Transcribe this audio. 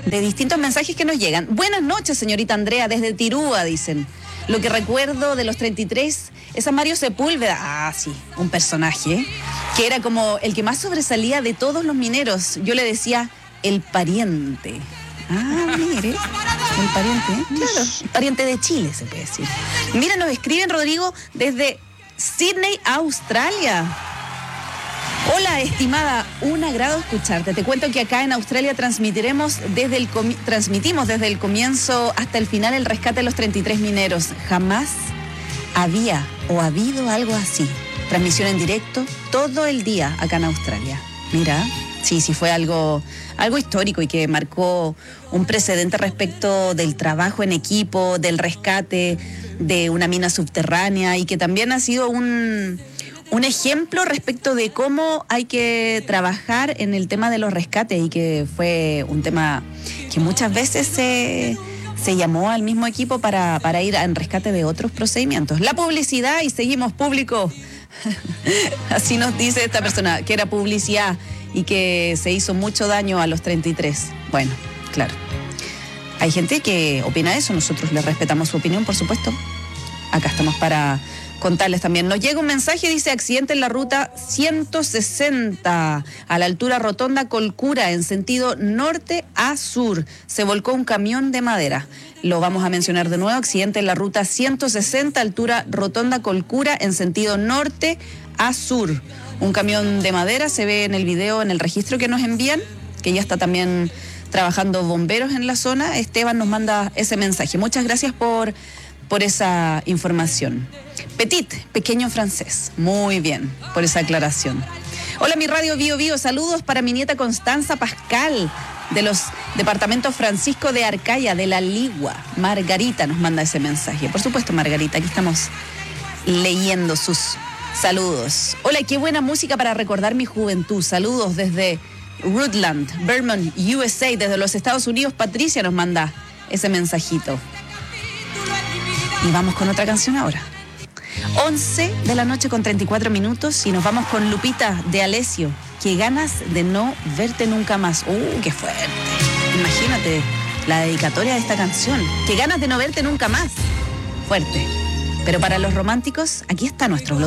de distintos mensajes que nos llegan. Buenas noches, señorita Andrea, desde Tirúa, dicen. Lo que recuerdo de los 33 es a Mario Sepúlveda. Ah, sí, un personaje que era como el que más sobresalía de todos los mineros. Yo le decía, el pariente. Ah, mire, el pariente, ¿eh? Claro, el pariente de Chile, se puede decir. Mira, nos escriben, Rodrigo, desde Sydney, Australia. Hola, estimada, un agrado escucharte. Te cuento que acá en Australia transmitimos desde el comienzo hasta el final el rescate de los 33 mineros. Jamás había o ha habido algo así. Transmisión en directo todo el día acá en Australia. Mira, sí, fue algo histórico y que marcó un precedente respecto del trabajo en equipo, del rescate de una mina subterránea y que también ha sido un ejemplo respecto de cómo hay que trabajar en el tema de los rescates y que fue un tema que muchas veces se llamó al mismo equipo para ir en rescate de otros procedimientos. La publicidad y seguimos público. Así nos dice esta persona, que era publicidad y que se hizo mucho daño a los 33. Bueno, claro. Hay gente que opina eso, nosotros le respetamos su opinión, por supuesto. Acá estamos para contarles también. Nos llega un mensaje, dice, accidente en la ruta 160, a la altura Rotonda Colcura, en sentido norte a sur. Se volcó un camión de madera. Lo vamos a mencionar de nuevo, accidente en la ruta 160, altura Rotonda Colcura, en sentido norte a sur. Un camión de madera, se ve en el video, en el registro que nos envían, que ya está también trabajando bomberos en la zona. Esteban nos manda ese mensaje. Muchas gracias por esa información. Petit, pequeño francés. Muy bien, por esa aclaración. Hola, mi radio Bio Bio. Saludos para mi nieta Constanza Pascal, de los departamentos Francisco de Arcaya, de La Ligua. Margarita nos manda ese mensaje. Por supuesto, Margarita, aquí estamos leyendo sus saludos. Hola, qué buena música para recordar mi juventud. Saludos desde Rutland, Vermont, USA, desde los Estados Unidos. Patricia nos manda ese mensajito. Y vamos con otra canción ahora. 11 de la noche con 34 minutos y nos vamos con Lupita de Alessio. Qué ganas de no verte nunca más. Qué fuerte. Imagínate la dedicatoria de esta canción. Qué ganas de no verte nunca más. Fuerte. Pero para los románticos, aquí está nuestro